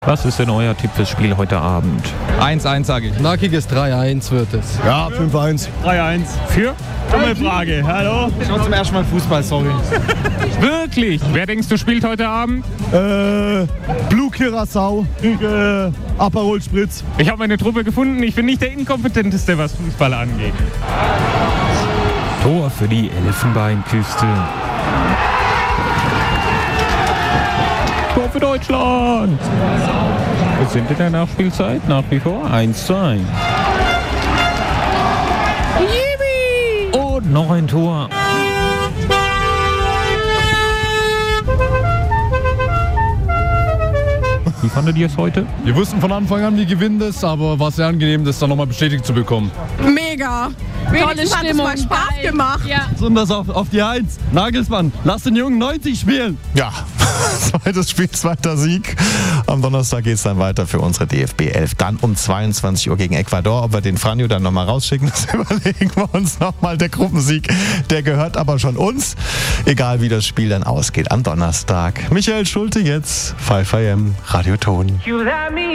Was ist denn euer Tipp fürs Spiel heute Abend? 1-1 sage ich. Knackiges 3-1 wird es. Ja, 5-1. 3-1. Für? Dumme Frage. Hallo? Ich schaue zum ersten Mal Fußball, sorry. Wirklich? Wer denkst du spielt heute Abend? Blue Curacao, Aperol Spritz. Ich habe meine Truppe gefunden. Ich bin nicht der Inkompetenteste, was Fußball angeht. Tor für die Elfenbeinküste. Tor für Deutschland. Wir sind in der Nachspielzeit nach wie vor 1-1. Und noch ein Tor. Wie fandet ihr es heute? Wir wussten von Anfang an, wir gewinnen das, aber war sehr angenehm, das dann nochmal bestätigt zu bekommen. Mega! Tolle Stimmung. Hat Spaß gemacht. Ja. Besonders auf die 1. Nagelsmann, lass den Jungen 90 spielen. Ja, zweites Spiel, zweiter Sieg. Am Donnerstag geht es dann weiter für unsere DFB 11. Dann um 22 Uhr gegen Ecuador. Ob wir den Franjo dann nochmal rausschicken, das überlegen wir uns nochmal. Der Gruppensieg, der gehört aber schon uns. Egal wie das Spiel dann ausgeht am Donnerstag. Michael Schulte jetzt, 5am, Radio Ton.